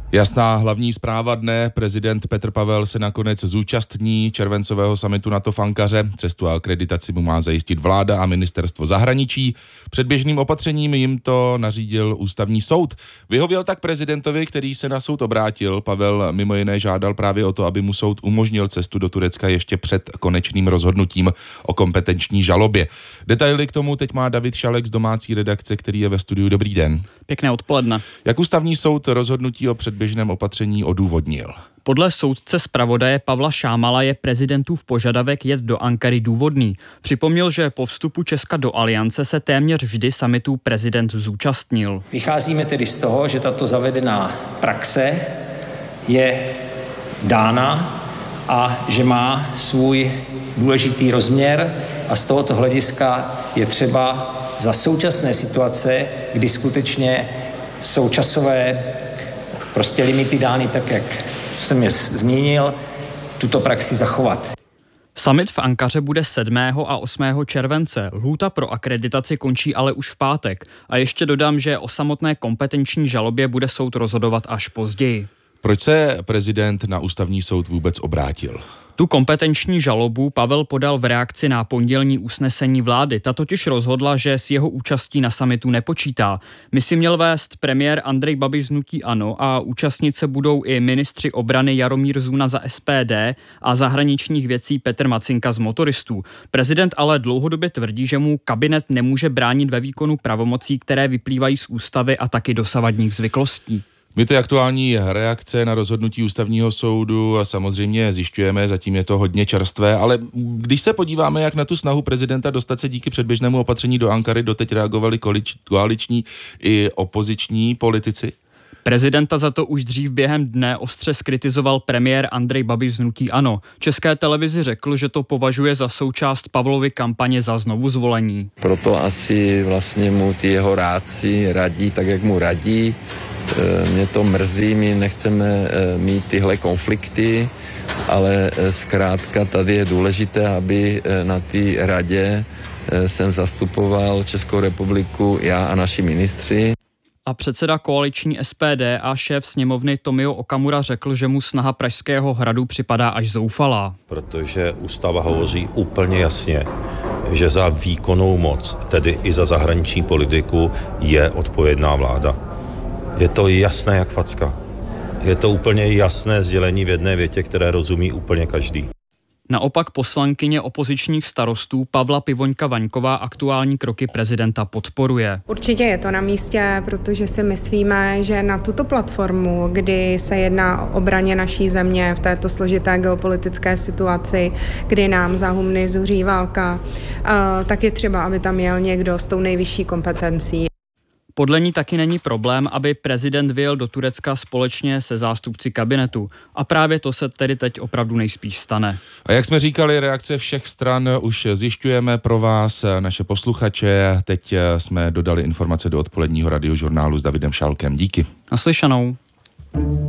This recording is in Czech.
Jasná hlavní zpráva dne. Prezident Petr Pavel se nakonec zúčastní červencového summitu NATO v Ankaře. Cestu a akreditaci mu má zajistit vláda a ministerstvo zahraničí. Předběžným opatřením jim to nařídil ústavní soud. Vyhověl tak prezidentovi, který se na soud obrátil. Pavel mimo jiné žádal právě o to, aby mu soud umožnil cestu do Turecka ještě před konečným rozhodnutím o kompetenční žalobě. Detaily k tomu teď má David Šalek z domácí redakce, který je ve studiu. Dobrý den. Pěkné odpoledne. Jak ústavní soud rozhodnutí o předběžném opatření odůvodnil? Podle soudce zpravodaje Pavla Šámala je prezidentův požadavek jet do Ankary důvodný. Připomněl, že po vstupu Česka do aliance se téměř vždy summitů prezident zúčastnil. Vycházíme tedy z toho, že tato zavedená praxe je dána a že má svůj důležitý rozměr a z tohoto hlediska je třeba za současné situace, kdy skutečně jsou časové limity dány tak, jak jsem je zmínil, tuto praxi zachovat. Summit v Ankaře bude 7. a 8. července. Lhůta pro akreditaci končí ale už v pátek. A ještě dodám, že o samotné kompetenční žalobě bude soud rozhodovat až později. Proč se prezident na ústavní soud vůbec obrátil? Tu kompetenční žalobu Pavel podal v reakci na pondělní usnesení vlády. Ta totiž rozhodla, že s jeho účastí na summitu nepočítá. Misi měl vést premiér Andrej Babiš z hnutí ANO a účastnit se budou i ministři obrany Jaromír Zuna za SPD a zahraničních věcí Petr Macinka z Motoristů. Prezident ale dlouhodobě tvrdí, že mu kabinet nemůže bránit ve výkonu pravomocí, které vyplývají z ústavy a taky dosavadních zvyklostí. My ty aktuální reakce na rozhodnutí ústavního soudu a samozřejmě zjišťujeme, zatím je to hodně čerstvé, ale když se podíváme, jak na tu snahu prezidenta dostat se díky předběžnému opatření do Ankary doteď reagovali koaliční i opoziční politici? Prezidenta za to už dřív během dne ostře zkritizoval premiér Andrej Babiš z hnutí ANO. České televizi řekl, že to považuje za součást Pavlovy kampaně za znovuzvolení. Proto asi vlastně mu ty jeho rádci radí tak, jak mu radí. Mě to mrzí, my nechceme mít tyhle konflikty, ale zkrátka tady je důležité, aby na té radě jsem zastupoval Českou republiku já a naši ministři. A předseda koaliční SPD a šéf sněmovny Tomio Okamura řekl, že mu snaha Pražského hradu připadá až zoufalá. Protože ústava hovoří úplně jasně, že za výkonnou moc, tedy i za zahraniční politiku, je odpovědná vláda. Je to jasné jak facka. Je to úplně jasné sdělení v jedné větě, které rozumí úplně každý. Naopak poslankyně opozičních Starostů Pavla Pivoňka-Vaňková aktuální kroky prezidenta podporuje. Určitě je to na místě, protože si myslíme, že na tuto platformu, kdy se jedná o obraně naší země v této složité geopolitické situaci, kdy nám za humny zuří válka, tak je třeba, aby tam jel někdo s tou nejvyšší kompetencí. Podle ní taky není problém, aby prezident vyjel do Turecka společně se zástupci kabinetu. A právě to se tedy teď opravdu nejspíš stane. A jak jsme říkali, reakce všech stran už zjišťujeme pro vás, naše posluchače. Teď jsme dodali informace do odpoledního radiožurnálu s Davidem Šalkem. Díky. Naslyšenou.